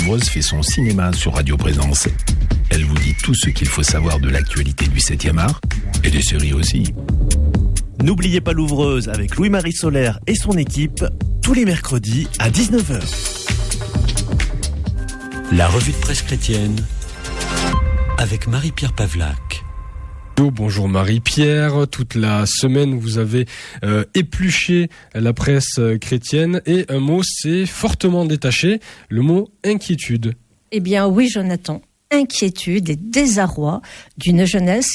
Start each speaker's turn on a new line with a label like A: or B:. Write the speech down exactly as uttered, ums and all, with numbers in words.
A: Louvreuse fait son cinéma sur Radio Présence. Elle vous dit tout ce qu'il faut savoir de l'actualité du septième art et des séries aussi.
B: N'oubliez pas Louvreuse avec Louis-Marie Solaire et son équipe tous les mercredis à dix-neuf heures.
C: La revue de presse chrétienne avec Marie-Pierre Pavlac.
D: Bonjour Marie-Pierre, toute la semaine vous avez euh, épluché la presse chrétienne et un mot s'est fortement détaché, le mot inquiétude.
E: Eh bien oui Jonathan, inquiétude et désarroi d'une jeunesse